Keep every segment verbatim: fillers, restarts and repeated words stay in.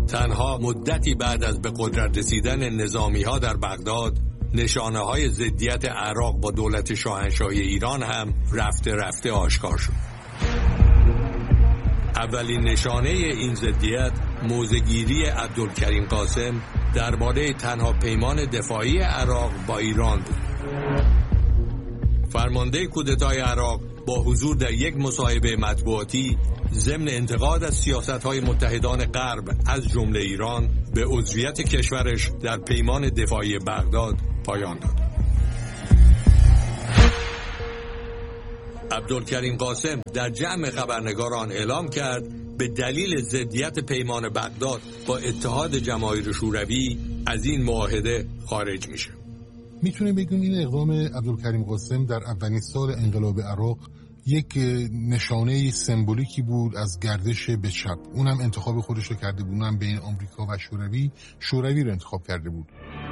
تنها مدتی بعد از به قدرت رسیدن نظامی‌ها در بغداد، نشانه‌های ضدیت عراق با دولت شاهنشاهی ایران هم رفته رفته آشکار شد. اولین نشانه این ضدیت موضع‌گیری عبدالکریم قاسم درباره تنها پیمان دفاعی عراق با ایران بود. فرمانده کودتای عراق با حضور در یک مصاحبه مطبوعاتی ضمن انتقاد از سیاست‌های متحدان غرب از جمله ایران به عضویت کشورش در پیمان دفاعی بغداد پایان داد. عبدالکریم قاسم در جمع خبرنگاران اعلام کرد به دلیل ضدیت پیمان بغداد با اتحاد جماهیر شوروی از این معاهده خارج میشه. میتونه بگیم این اقدام عبدالکریم قاسم در اولین سال انقلاب عراق یک نشانه سمبولیکی بود از گردش به چپ. اونم انتخاب خودش رو کرده بود، اونم بین آمریکا و شوروی شوروی رو انتخاب کرده بود.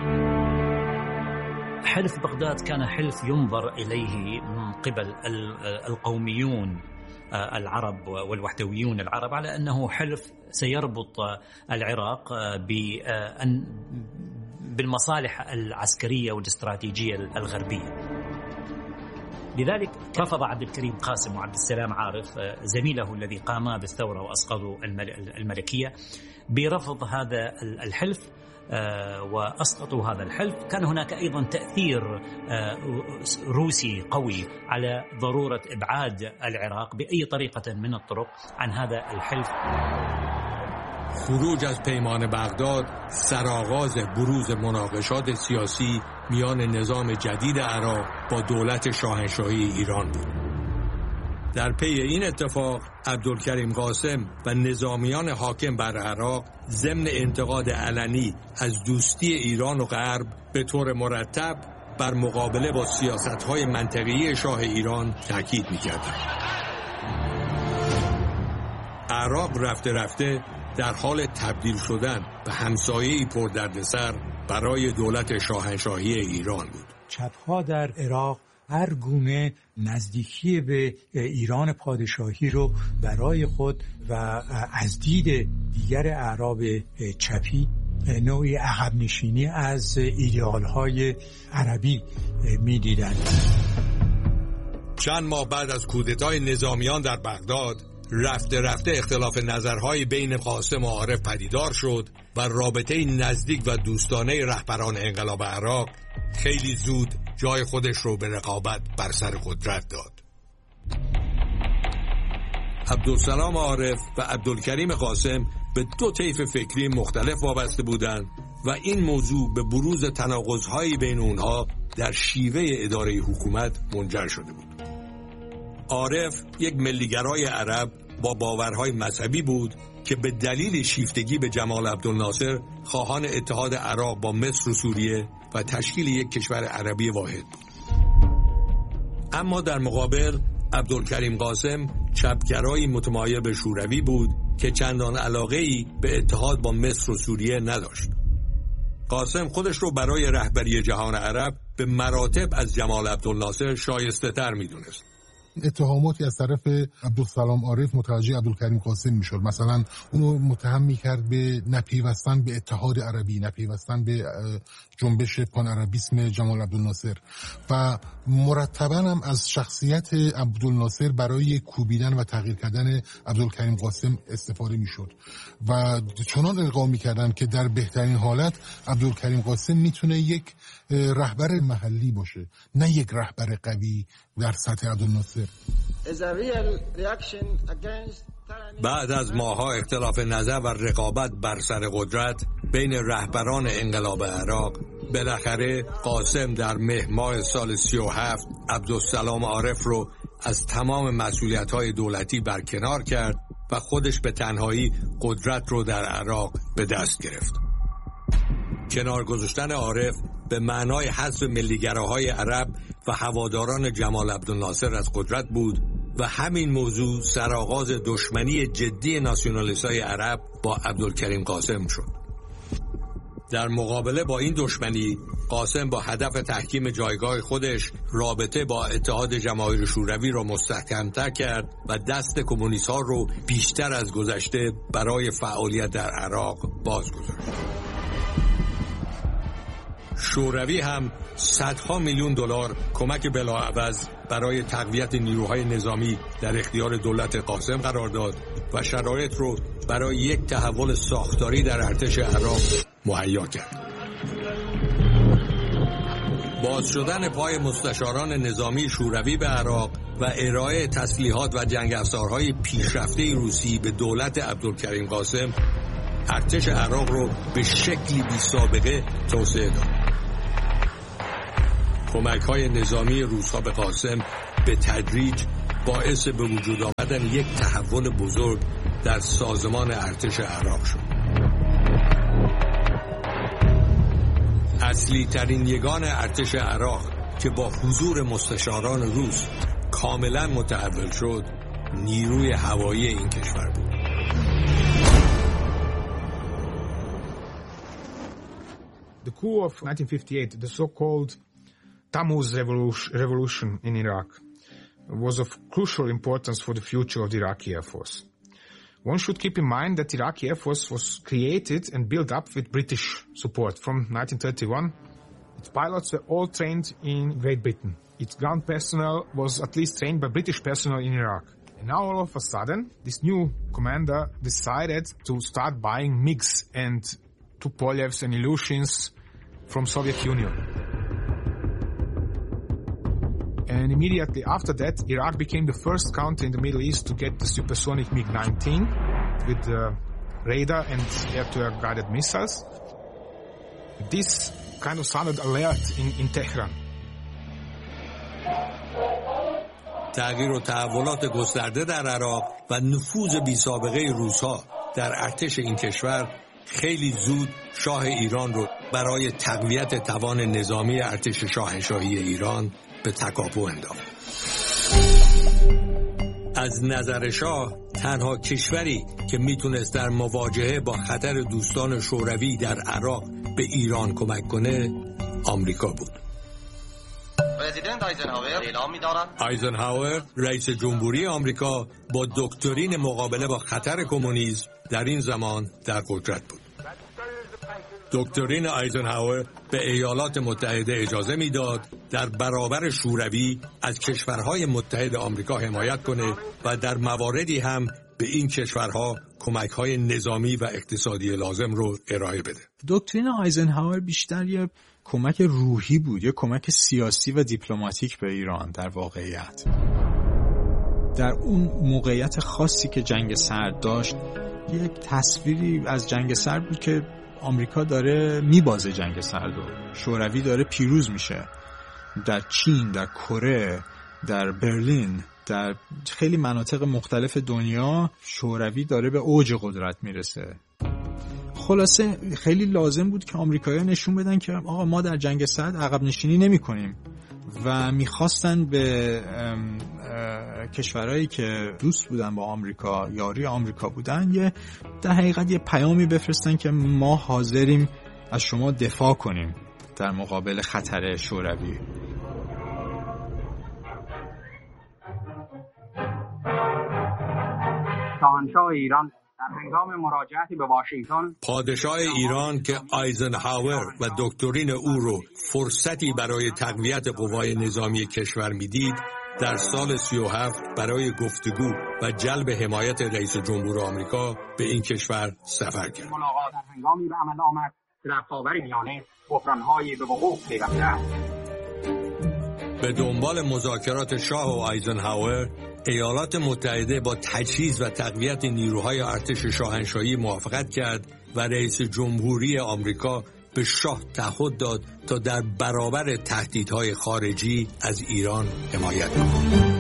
حلف بغداد كان حلف ينظر إليه من قبل القوميون العرب والوحدويون العرب على أنه حلف سيربط العراق بالمصالح العسكرية والاستراتيجية الغربية. لذلك رفض عبد الكريم قاسم وعبد السلام عارف زميله الذي قاما بالثورة وأسقطوا الملكية برفض هذا الحلف وأسقطوا هذا الحلف. كان هناك أيضا تأثير روسي قوي على ضرورة إبعاد العراق بأي طريقة من الطرق عن هذا الحلف. خروج از پیمان بغداد سرآغاز بروز مناقشات سیاسی میان نظام جدید عراق با دولت شاهنشاهی ایران بود. در پی این اتفاق عبدالکریم قاسم و نظامیان حاکم بر عراق ضمن انتقاد علنی از دوستی ایران و غرب به طور مرتب بر مقابله با سیاست‌های منطقه‌ای شاه ایران تاکید می‌کردند. عراق رفته رفته در حال تبدیل شدن به همسایه‌ای پردردسر برای دولت شاهنشاهی ایران بود. چپ‌ها در عراق هر گونه نزدیکی به ایران پادشاهی رو برای خود و از دید دیگر اعراب چپی نوعی عقب نشینی از ایدئال‌های عربی می‌دیدند. چند ماه بعد از کودتای نظامیان در بغداد رفته رفته اختلاف نظرهای بین قاسم و عارف پدیدار شد و رابطه نزدیک و دوستانه رهبران انقلاب عراق خیلی زود جای خودش رو به رقابت بر سر قدرت داد. عبدالسلام عارف و عبدالکریم قاسم به دو طیف فکری مختلف وابسته بودند و این موضوع به بروز تناقض‌هایی بین اونها در شیوه اداره حکومت منجر شده بود. عارف یک ملیگرای عرب با باورهای مذهبی بود که به دلیل شیفتگی به جمال عبدالناصر خواهان اتحاد عراق با مصر و سوریه و تشکیل یک کشور عربی واحد بود. اما در مقابل عبدالکریم قاسم چپگرایی متمایل به شوروی بود که چندان علاقه‌ای به اتحاد با مصر و سوریه نداشت. قاسم خودش رو برای رهبری جهان عرب به مراتب از جمال عبدالناصر شایسته تر می‌دونست. اتهاماتی از طرف عبدالسلام عارف متوجه عبدالکریم قاسم میشد. مثلا اونو متهم میکرد به نپیوستن به اتحاد عربی، نپیوستن به جنبش پان عربیسم جمال عبدالناصر و مرتبا هم از شخصیت عبدالناصر برای کوبیدن و تغییر کردن عبدالکریم قاسم استفاده میشد و چنان القا میکردن که در بهترین حالت عبدالکریم قاسم میتونه یک رهبر محلی باشه، نه یک رهبر قوی در سطح عبدالناصر. بعد از ماه‌ها اختلاف نظر و رقابت بر سر قدرت بین رهبران انقلاب عراق، بالاخره قاسم در مهر ماه سال سی و هفت عبدالسلام عارف رو از تمام مسئولیت‌های دولتی برکنار کرد و خودش به تنهایی قدرت رو در عراق به دست گرفت. کنار گذاشتن عارف به معنای حذف ملیگراهای عرب و هواداران جمال عبدالناصر از قدرت بود و همین موضوع سرآغاز دشمنی جدی ناسیونالیست‌های عرب با عبدالکریم قاسم شد. در مقابله با این دشمنی، قاسم با هدف تحکیم جایگاه خودش رابطه با اتحاد جماهیر شوروی را مستحکم‌تر کرد و دست کمونیست‌ها رو بیشتر از گذشته برای فعالیت در عراق باز گذاشت. شوروی هم صدها میلیون دلار کمک بلاعوض برای تقویت نیروهای نظامی در اختیار دولت قاسم قرار داد و شرایط رو برای یک تحول ساختاری در ارتش عراق مهیا کرد. باز شدن پای مستشاران نظامی شوروی به عراق و ارائه تسلیحات و جنگ افزارهای پیشرفته روسی به دولت عبدالکریم قاسم ارتش عراق رو به شکلی بی سابقه توسعه داد. کمک‌های نظامی روس‌ها به قاسم به تدریج باعث به وجود آمدن یک تحول بزرگ در سازمان ارتش عراق شد. اصلی ترین یگان ارتش عراق که با حضور مستشاران روس کاملا متحول شد، نیروی هوایی این کشور بود. The coup of nineteen fifty-eight, the so-called Tammuz revolution in Iraq, was of crucial importance for the future of the Iraqi Air Force. One should keep in mind that the Iraqi Air Force was created and built up with British support from nineteen thirty-one. Its pilots were all trained in Great Britain. Its ground personnel was at least trained by British personnel in Iraq. And now all of a sudden, this new commander decided to start buying MiGs and Tupolevs and Ilyushins from Soviet Union. And immediately after that, Iraq became the first country in the Middle East to get the supersonic MiG nineteen with the radar and air-to-air guided missiles. This kind of sounded alert in, in Tehran. تغییر و تحولات گسترده در عراق و نفوذ بی سابقه روس‌ها در ارتش این کشور خیلی زود شاه ایران رو برای تقویت توان نظامی ارتش شاهنشاهی ایران به تکاپو انداخت. از نظر شاه تنها کشوری که میتونست در مواجهه با خطر دوستان شوروی در عراق به ایران کمک کنه آمریکا بود. پرزیدنت آیزنهاور اعلام می‌دارد آیزنهاور رئیس جمهوری آمریکا با دکترین مقابله با خطر کمونیسم در این زمان در قدرت بود. دکترین آیزنهاور به ایالات متحده اجازه میداد در برابر شوروی از کشورهای متحد آمریکا حمایت کنه و در مواردی هم به این کشورها کمک‌های نظامی و اقتصادی لازم رو ارائه بده. دکترین آیزنهاور بیشتر یه کمک روحی بود، یه کمک سیاسی و دیپلماتیک به ایران در واقعیت. در اون موقعیت خاصی که جنگ سرد داشت، یک تصویری از جنگ سرد بود که آمریکا داره میبازه جنگ سرد و شوروی داره پیروز میشه. در چین، در کره، در برلین، در خیلی مناطق مختلف دنیا شوروی داره به اوج قدرت میرسه. خلاصه خیلی لازم بود که آمریکایی‌ها نشون بدن که آقا ما در جنگ سرد عقب نشینی نمی‌کنیم و می‌خواستن به کشورهایی که دوست بودن با آمریکا، یاری آمریکا بودن، یه در حقیقت یه پیامی بفرستن که ما حاضریم از شما دفاع کنیم در مقابل خطر شوروی. شاهنشاه ایران در هنگام مراجعتی به واشنگتن، پادشاه ایران که آیزنهاور و دکترین او رو فرصتی برای تقویت قوای نظامی کشور میدید، در سال سی و هفت برای گفتگو و جلب حمایت رئیس جمهور آمریکا به این کشور سفر کرد. ملاقات در هنگامی به عمل آمد که در خاور میانه بحران‌هایی به وقوع پیوسته است. به دنبال مذاکرات شاه و آیزنهاور، ایالات متحده با تجهیز و تقویت نیروهای ارتش شاهنشاهی موافقت کرد و رئیس جمهوری آمریکا به شاه تعهد داد تا در برابر تهدیدهای خارجی از ایران حمایت کند.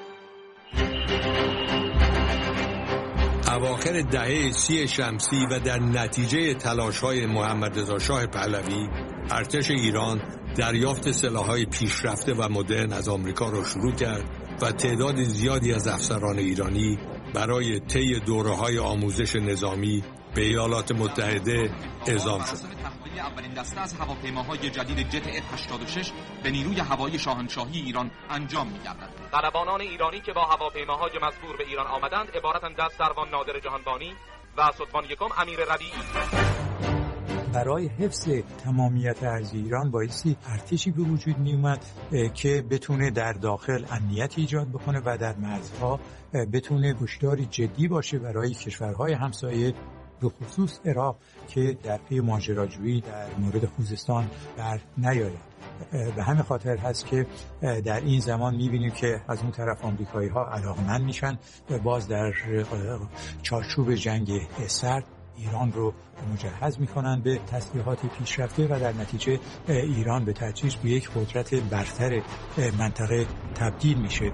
اواخر دهه سی شمسی و در نتیجه تلاش‌های محمد رضا شاه پهلوی، ارتش ایران دریافت سلاح‌های پیشرفته و مدرن از آمریکا را شروع کرد و تعداد زیادی از افسران ایرانی برای طی دوره‌های آموزش نظامی به ایالات متحده اعزام شد. تحویل اولین دسته از هواپیماهای جدید جت اف هشتاد و شش به نیروی هوایی شاهنشاهی ایران انجام می‌گردد. طلبانان ایرانی که با هواپیماهای مذکور به ایران آمدند عبارتند از سروان نادر جهانبانی و ستوان یکم امیر ربیعی. برای حفظ تمامیت ارضی ایران بایستی ارتشی به وجود می اومد که بتونه در داخل امنیت ایجاد بکنه و در مرزها بتونه هشداری جدی باشه برای کشورهای همسایه، به خصوص عراق که در پی ماجراجویی در مورد خوزستان بر نیاید. به همین خاطر هست که در این زمان می‌بینیم که از اون طرف آمریکایی‌ها علاقمند میشن باز در چارچوب جنگ سرد ایران رو مجهز میکنن به تسلیحات پیشرفته و در نتیجه ایران به تدریج به یک قدرت برتر منطقه تبدیل میشه.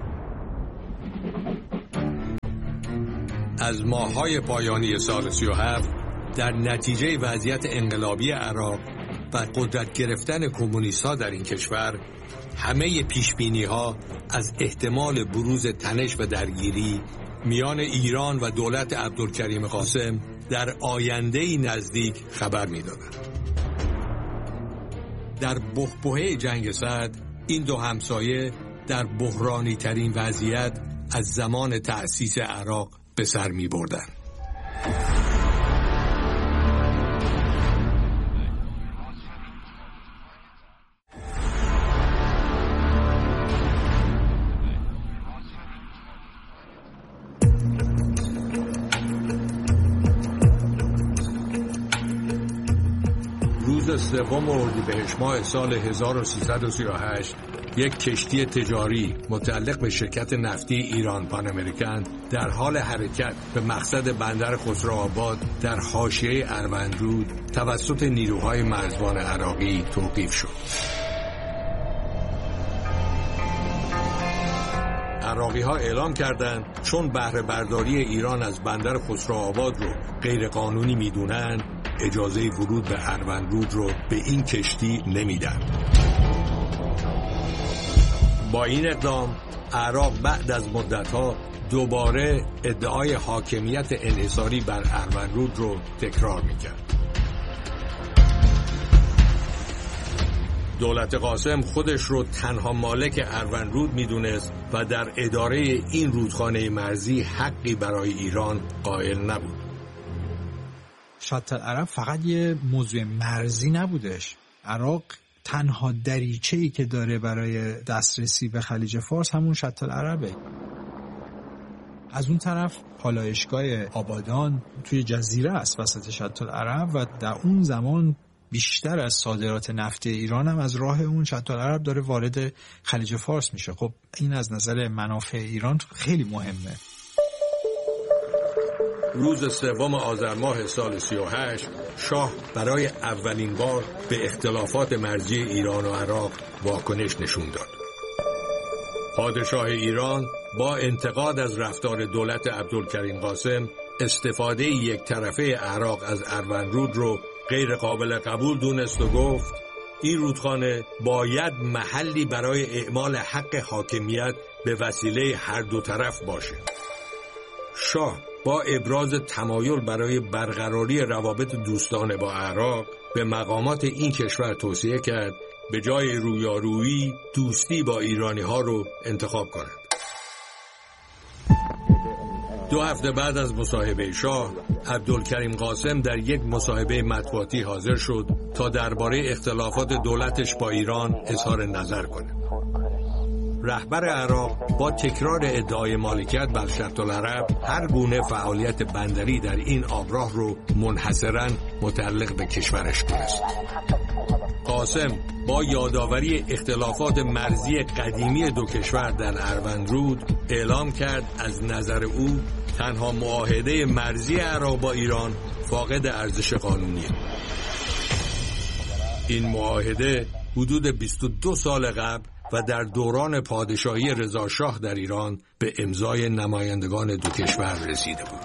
از ماه‌های پایانی سال سی و هفت در نتیجه وضعیت انقلابی عراق و قدرت گرفتن کمونیست‌ها در این کشور، همه پیشبینی‌ها از احتمال بروز تنش و درگیری میان ایران و دولت عبدالکریم قاسم در آینده‌ای نزدیک خبر می‌دادند. در بحبوحه جنگ سرد این دو همسایه در بحرانی ترین وضعیت از زمان تأسیس عراق به سر می‌بردند. سوم اردیبهشت ماه سال هزار و سیصد و سی و هشت یک کشتی تجاری متعلق به شرکت نفتی ایران پان امریکن در حال حرکت به مقصد بندر خسروآباد در حاشیه اروندرود توسط نیروهای مرزبان عراقی توقیف شد. عراقی ها اعلام کردند چون بهره برداری ایران از بندر خسروآباد رو غیر قانونی میدونن، اجازه ورود به اروندرود رو به این کشتی نمیدن. با این اقدام عراق بعد از مدت‌ها دوباره ادعای حاکمیت انحصاری بر اروندرود رو تکرار میکرد. دولت قاسم خودش رو تنها مالک اروندرود میدونست و در اداره این رودخانه مرزی حقی برای ایران قائل نبود. شط العرب فقط یه موضوع مرزی نبودش. عراق تنها دریچه‌ای که داره برای دسترسی به خلیج فارس همون شط العربه. از اون طرف پالایشگاه آبادان توی جزیره است وسط شط العرب و در اون زمان بیشتر از صادرات نفت ایران هم از راه اون شط العرب داره وارد خلیج فارس میشه. خب این از نظر منافع ایران خیلی مهمه. روز سوم آذر ماه سال سی و هشت شاه برای اولین بار به اختلافات مرزی ایران و عراق واکنش نشون داد. پادشاه ایران با انتقاد از رفتار دولت عبدالکریم قاسم استفاده یک طرفه عراق از اروندرود رو غیر قابل قبول دونست و گفت این رودخانه باید محلی برای اعمال حق حاکمیت به وسیله هر دو طرف باشه. شاه با ابراز تمایل برای برقراری روابط دوستانه با عراق به مقامات این کشور توصیه کرد به جای رویارویی دوستی با ایرانی ها رو انتخاب کنند. دو هفته بعد از مصاحبه شاه، عبدالکریم قاسم در یک مصاحبه مطبوعاتی حاضر شد تا درباره اختلافات دولتش با ایران اظهار نظر کنه. رهبر عراق با تکرار ادعای مالکیت بر شط العرب هر گونه فعالیت بندری در این آبراه رو منحصراً متعلق به کشورش دونست. قاسم با یادآوری اختلافات مرزی قدیمی دو کشور در اروندرود اعلام کرد از نظر او تنها معاهده مرزی عراق با ایران فاقد ارزش قانونیه. این معاهده حدود بیست و دو سال قبل و در دوران پادشاهی رضا شاه در ایران به امضای نمایندگان دو کشور رسیده بود.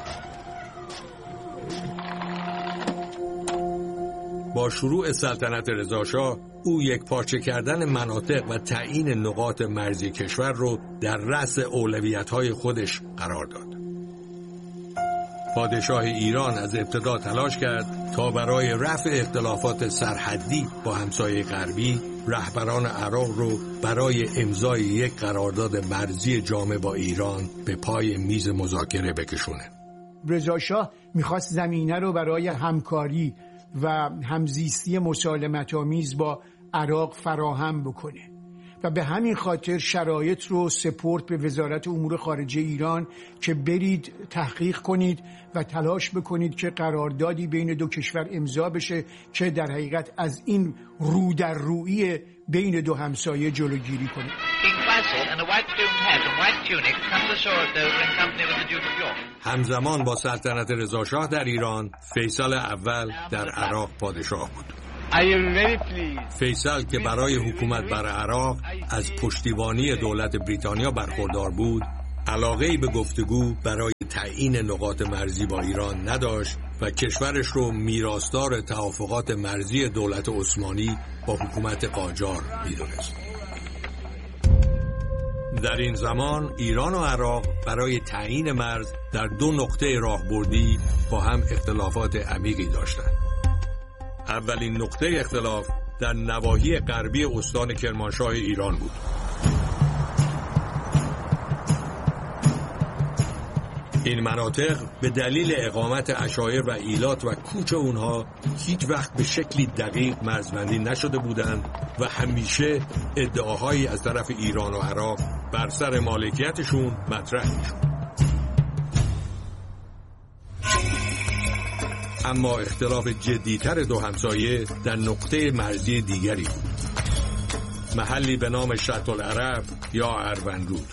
با شروع سلطنت رضا شاه، او یک پارچه کردن مناطق و تعیین نقاط مرزی کشور رو در رأس اولویت‌های خودش قرار داد. پادشاه ایران از ابتدا تلاش کرد تا برای رفع اختلافات سرحدی با همسایه غربی رهبران عراق رو برای امضای یک قرارداد مرزی جامع با ایران به پای میز مذاکره بکشونه. رضا شاه میخواست زمینه رو برای همکاری و همزیستی مسالمت‌آمیز با عراق فراهم بکنه و به همین خاطر شرایط رو سپورت به وزارت امور خارجه ایران که برید تحقیق کنید و تلاش بکنید که قراردادی بین دو کشور امضا بشه که در حقیقت از این رو در رویی بین دو همسایه جلوگیری کنه. همزمان با سلطنت رضا شاه در ایران، فیصل اول در عراق پادشاه بود. فیصل که برای حکومت بر عراق از پشتیبانی دولت بریتانیا برخوردار بود، علاقه‌ای به گفتگو برای تعیین نقاط مرزی با ایران نداشت و کشورش رو میراثدار توافقات مرزی دولت عثمانی با حکومت قاجار می‌دونست. در این زمان ایران و عراق برای تعیین مرز در دو نقطه راهبردی با هم اختلافات عمیقی داشتند. اولین نقطه اختلاف در نواحی غربی استان کرمانشاه ایران بود. این مناطق به دلیل اقامت عشایر و ایلات و کوچ اونها هیچ وقت به شکلی دقیق مرزبندی نشده بودند و همیشه ادعاهایی از طرف ایران و عراق بر سر مالکیتشون مطرح میشد. اما اختلاف جدیتر دو همسایه در نقطه مرزی دیگری بود، محلی به نام شط العرب یا اروندرود،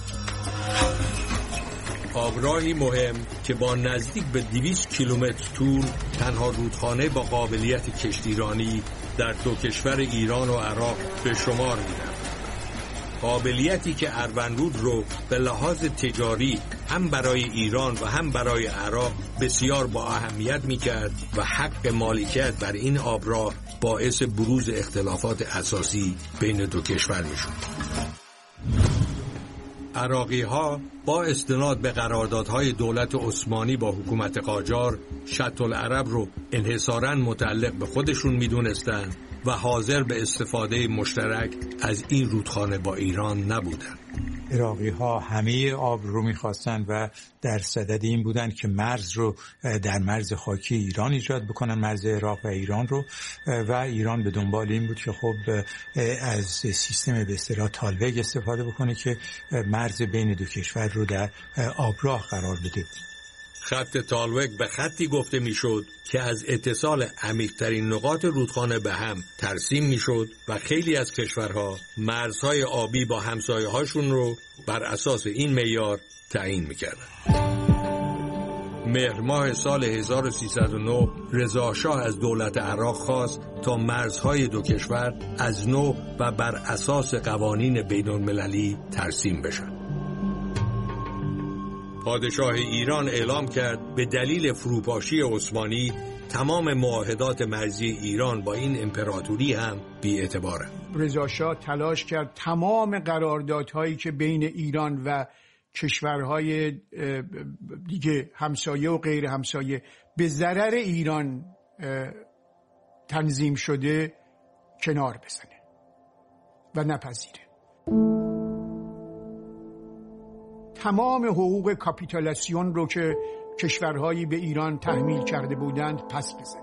آبراهی مهم که با نزدیک به دویست کیلومتر طول تنها رودخانه با قابلیت کشتیرانی در دو کشور ایران و عراق به شمار می‌رفت. قابلیتی که اروندرود رو به لحاظ تجاری هم برای ایران و هم برای عراق بسیار با اهمیت می‌کرد و حق مالکیت بر این آبراه باعث بروز اختلافات اساسی بین دو کشور می‌شد. عراقی‌ها با استناد به قراردادهای دولت عثمانی با حکومت قاجار شط العرب رو انحصاراً متعلق به خودشون می‌دونستند و حاضر به استفاده مشترک از این رودخانه با ایران نبودند. عراقی ها همه آب رو میخواستن و در صدد این بودن که مرز رو در مرز خاکی ایران ایجاد بکنن، مرز عراق و ایران رو، و ایران به دنبال این بود که خب از سیستم به اصطلاح تالوگ استفاده بکنه که مرز بین دو کشور رو در آبراه قرار بده. خط تالوگ به خطی گفته میشد که از اتصال عمیق‌ترین نقاط رودخانه به هم ترسیم میشد و خیلی از کشورها مرزهای آبی با همسایه‌هاشون رو بر اساس این معیار تعیین میکردند. مهر ماه سال هزار و سیصد و نه رضا شاه از دولت عراق خواست تا مرزهای دو کشور از نو و بر اساس قوانین بین‌المللی ترسیم بشن. پادشاه ایران اعلام کرد به دلیل فروپاشی عثمانی تمام معاهدات مرزی ایران با این امپراتوری هم بی‌اعتبارند. رضا شاه تلاش کرد تمام قراردادهایی که بین ایران و کشورهای دیگه همسایه و غیر همسایه به ضرر ایران تنظیم شده کنار بزنه و نپذیره. تمام حقوق کاپیتولاسیون رو که کشورهایی به ایران تحمیل کرده بودند پس بزنه.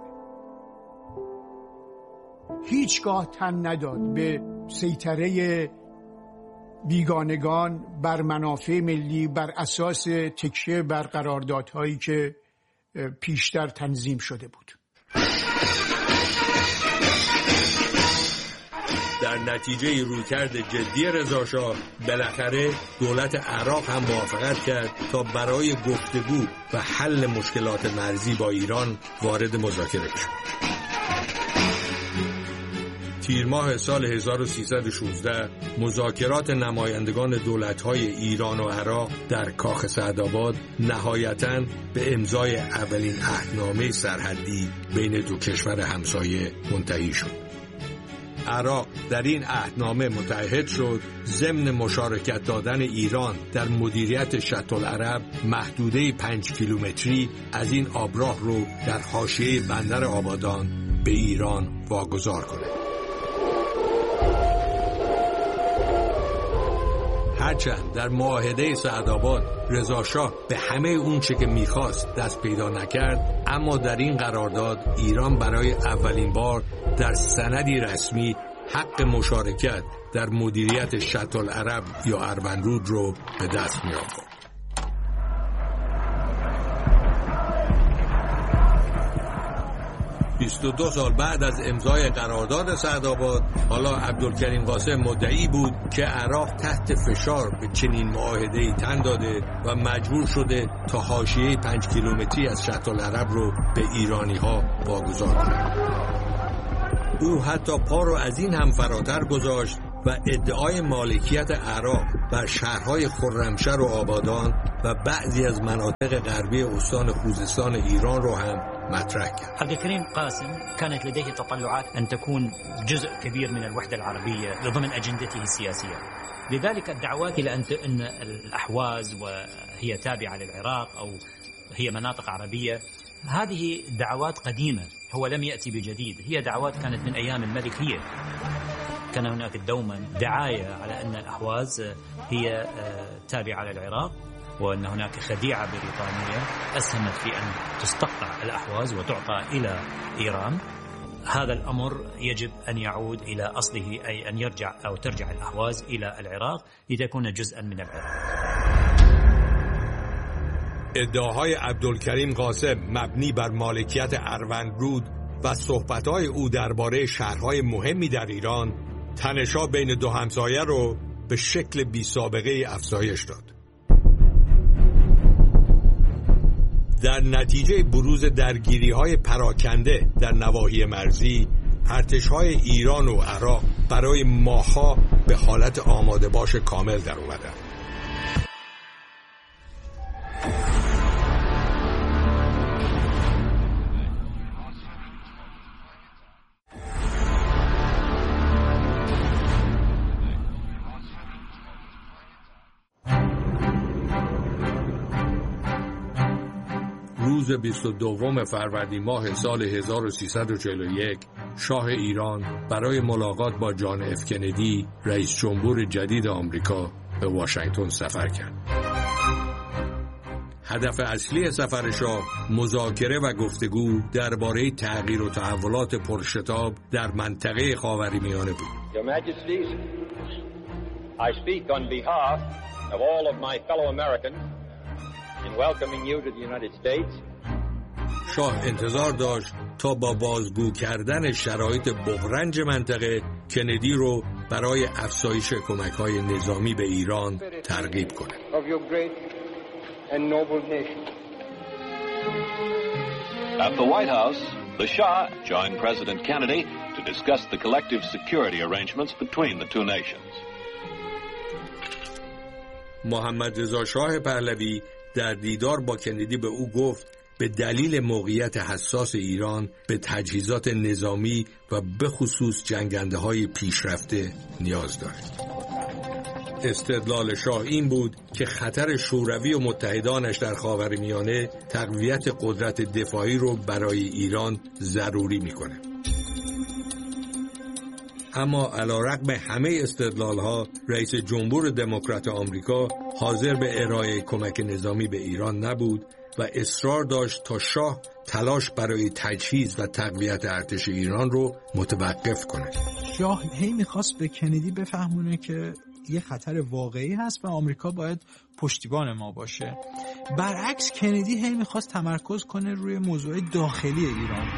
هیچگاه تن نداد به سیطره بیگانگان بر منافع ملی بر اساس تکیه بر قراردادهایی که پیشتر تنظیم شده بود. در نتیجه رویکرد جدی رضا شاه بالاخره دولت عراق هم موافقت کرد تا برای گفتگو و حل مشکلات مرزی با ایران وارد مذاکره بشه. تیر ماه سال هزار و سیصد و شانزده مذاکرات نمایندگان دولت‌های ایران و عراق در کاخ سعدآباد نهایتاً به امضای اولین عهدنامه سرحدی بین دو کشور همسایه منتهی شد. عراق در این عهدنامه متعهد شد ضمن مشارکت دادن ایران در مدیریت شط العرب محدوده پنج کیلومتری از این آبراه رو در حاشیه بندر آبادان به ایران واگذار کنه. هرچند در معاهده سعدآباد رضا شاه به همه اون چه که میخواست دست پیدا نکرد، اما در این قرارداد ایران برای اولین بار در سندی رسمی حق مشارکت در مدیریت شط العرب یا اروندرود رو به دست می آورد. بیست و دو سال بعد از امضای قرارداد سعدآباد، حالا عبدالکریم قاسم مدعی بود که عراق تحت فشار به چنین معاهده‌ای تن داده و مجبور شده تا حاشیه پنج کیلومتری از شط العرب رو به ایرانی‌ها واگذار کنه. او حتی پا رو از این هم فراتر گذاشت و ادعای مالکیت عراق بر شهرهای خرمشهر و آبادان و بعضی از مناطق غربی استان خوزستان ایران رو هم مطرح کرد. عبدالكريم قاسم كانت لديه تطلعات أن تكون جزء كبير من الوحدة العربية ضمن أجندته السياسية. لذلك الدعوات إلى أن الأحواز وهي تابعة للعراق أو هي مناطق عربية، هذه دعوات قديمة، هو لم يأتي بجديد، هي دعوات كانت من أيام الملكية. كان هناك دوما دعاية على أن الأحواز هي تابعة للعراق وأن هناك خديعة بريطانية أسهمت في أن تستقطع الأحواز وتعطى إلى إيران. هذا الأمر يجب أن يعود إلى أصله، أي أن يرجع أو ترجع الأحواز إلى العراق لتكون جزءا من العراق. ادعاهای عبدالکریم قاسم مبنی بر مالکیت اروندرود و صحبت‌های او درباره شهرهای مهمی در ایران تنش‌ها بین دو همسایه رو به شکل بی سابقه افزایش داد. در نتیجه بروز درگیری‌های پراکنده در نواحی مرزی، ارتش‌های ایران و عراق برای ماه‌ها به حالت آماده باش کامل در اومدند. روز بیست و دوم فروردین ماه سال هزار و سیصد و چهل و یک شاه ایران برای ملاقات با جان اف کندی رئیس جمهور جدید آمریکا به واشنگتن سفر کرد. هدف اصلی سفر شاه مذاکره و گفتگو درباره تغییر و تحولات پرشتاب در منطقه خاورمیانه بود. Your Majesties, I speak on behalf of all of my fellow Americans in welcoming you to the United States. شاه انتظار داشت تا با بازگو کردن شرایط بحران منطقه کندی رو برای افزایش کمک‌های نظامی به ایران ترغیب کنه. At the White House, the Shah joined President Kennedy to discuss the collective security arrangements between the two nations. محمد رضا شاه پهلوی در دیدار با کندی به او گفت به دلیل موقعیت حساس ایران به تجهیزات نظامی و به خصوص جنگنده های پیشرفته نیاز دارد. استدلال شاه این بود که خطر شوروی و متحدانش در خاورمیانه تقویت قدرت دفاعی رو برای ایران ضروری میکنه. اما علیرغم همه استدلال‌ها رئیس جمهور دموکرات آمریکا حاضر به ارائه کمک نظامی به ایران نبود و اصرار داشت تا شاه تلاش برای تجهیز و تقویت ارتش ایران رو متوقف کنه. شاه هی میخواست به کندی بفهمونه که یه خطر واقعی هست و آمریکا باید پشتیبان ما باشه. برعکس کندی هی میخواست تمرکز کنه روی موضوع داخلی ایران.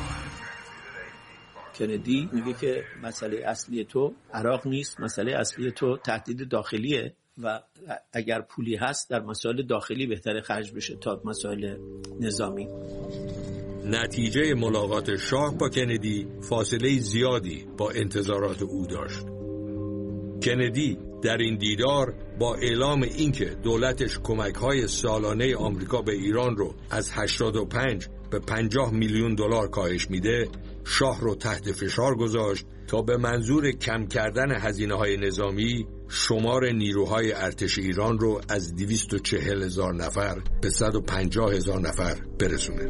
کندی میگه که مسئله اصلی تو عراق نیست، مسئله اصلی تو تهدید داخلیه و اگر پولی هست در مسائل داخلی بهتره خرج بشه تا مسائل نظامی. نتیجه ملاقات شاه با کندی فاصله زیادی با انتظارات او داشت. کندی در این دیدار با اعلام اینکه دولتش کمک‌های سالانه آمریکا به ایران رو از هشتاد و پنج به پنجاه میلیون دلار کاهش میده، شاه رو تحت فشار گذاشت تا به منظور کم کردن هزینه‌های نظامی شمار نیروهای ارتش ایران رو از دویست و چهل هزار نفر به صد و پنجاه هزار نفر برسونه.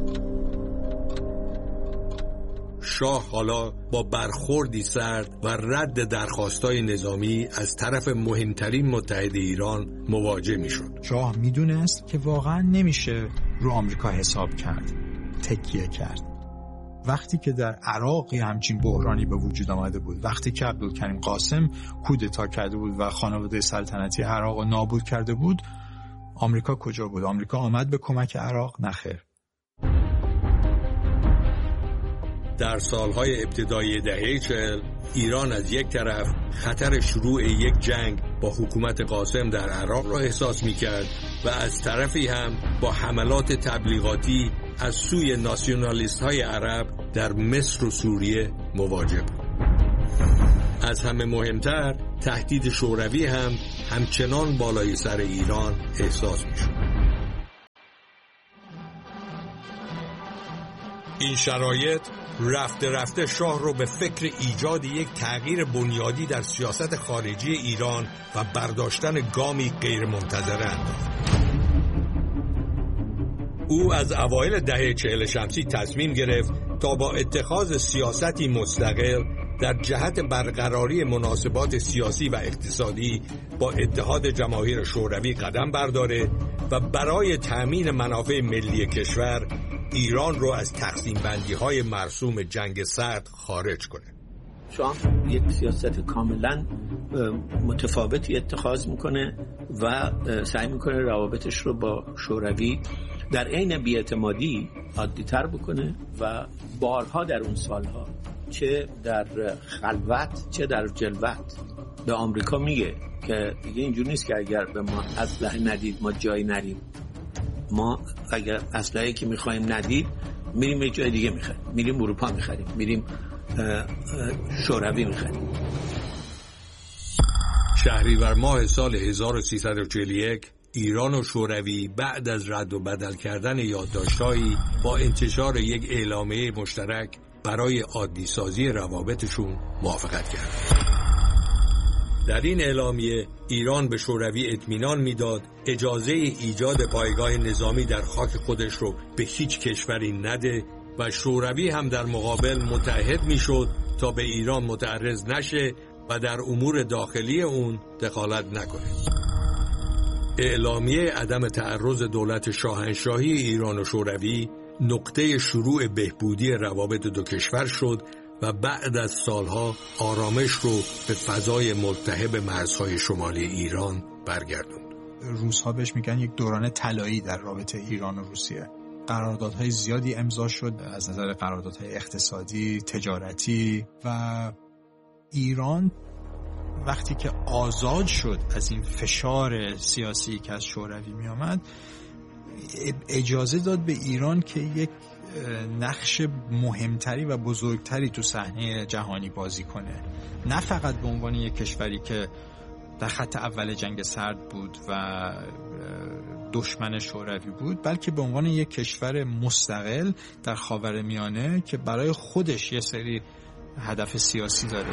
شاه حالا با برخوردی سرد و رد درخواستای نظامی از طرف مهمترین متحد ایران مواجه میشد. شاه میدونست که واقعا نمیشه رو آمریکا حساب کرد، تکیه کرد. وقتی که در عراق همچین بحرانی به وجود آمده بود، وقتی که عبدالکریم قاسم کودتا کرده بود و خانواده سلطنتی عراق رو نابود کرده بود، آمریکا کجا بود؟ آمریکا آمد به کمک عراق؟ نخیر. در سالهای ابتدایی دهه چهل ایران از یک طرف خطر شروع یک جنگ با حکومت قاسم در عراق را احساس می‌کرد و از طرفی هم با حملات تبلیغاتی از سوی ناسیونالیست‌های عرب در مصر و سوریه مواجه بود. از همه مهمتر تهدید شوروی هم همچنان بالای سر ایران احساس می‌شد. این شرایط رفته رفته شاه رو به فکر ایجاد یک تغییر بنیادی در سیاست خارجی ایران و برداشتن گامی غیر منتظره انداخت. او از اوایل دهه چهل شمسی تصمیم گرفت تا با اتخاذ سیاستی مستقل در جهت برقراری مناسبات سیاسی و اقتصادی با اتحاد جماهیر شوروی قدم برداره و برای تأمین منافع ملی کشور ایران رو از تقسیم بندی های مرسوم جنگ سرد خارج کنه. شاه یک سیاست کاملا متفاوتی اتخاذ میکنه و سعی میکنه روابطش رو با شوروی در عین بی‌اعتمادی عادی تر بکنه و بارها در اون سالها چه در خلوت چه در جلوت به آمریکا میگه که دیگه اینجور نیست که اگر به ما اسلحه ندید ما جایی نریم. ما اگر اسلحه‌ای که میخوایم ندید میریم یه جای دیگه میخریم، میریم اروپا میخریم، میریم شوروی میخریم. شهریور ماه سال هزار و سیصد و چهل و یک ایران و شوروی بعد از رد و بدل کردن یادداشت‌هایی با انتشار یک اعلامیه مشترک برای عادی سازی روابطشون موافقت کرد. در این اعلامیه ایران به شوروی اطمینان میداد اجازه ایجاد پایگاه نظامی در خاک خودش رو به هیچ کشوری نده و شوروی هم در مقابل متحد میشد تا به ایران متعرض نشه و در امور داخلی اون دخالت نکنه. اعلامیه عدم تعرض دولت شاهنشاهی ایران و شوروی نقطه شروع بهبودی روابط دو کشور شد و بعد از سالها آرامش رو به فضای ملتهب مرزهای شمالی ایران برگردوند. روس‌ها بهش میگن یک دوران طلایی در رابطه ایران و روسیه. قراردادهای زیادی امضا شد از نظر قراردادهای اقتصادی، تجارتی و ایران وقتی که آزاد شد از این فشار سیاسی که از شوروی می آمد اجازه داد به ایران که یک نقش مهمتری و بزرگتری تو صحنه جهانی بازی کنه، نه فقط به عنوان یک کشوری که در خط اول جنگ سرد بود و دشمن شوروی بود، بلکه به عنوان یک کشور مستقل در خاورمیانه که برای خودش یه سری هدف سیاسی داره.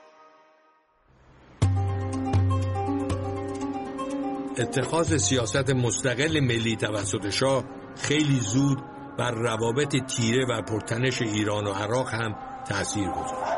اتخاذ سیاست مستقل ملی توسط شاه خیلی زود بر روابط تیره و پرتنش ایران و عراق هم تأثیر گذاشت.